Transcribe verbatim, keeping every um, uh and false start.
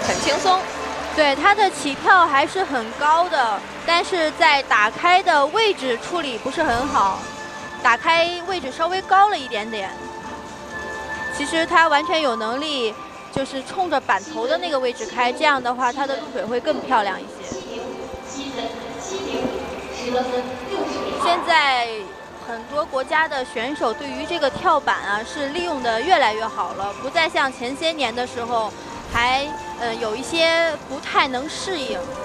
很轻松。 对，它的起跳还是很高的，但是在打开的位置处理不是很好，打开位置稍微高了一点点。其实它完全有能力，就是冲着板头的那个位置开，这样的话它的入水会更漂亮一些。现在很多国家的选手对于这个跳板啊是利用的越来越好了，不再像前些年的时候还呃有一些不太能适应。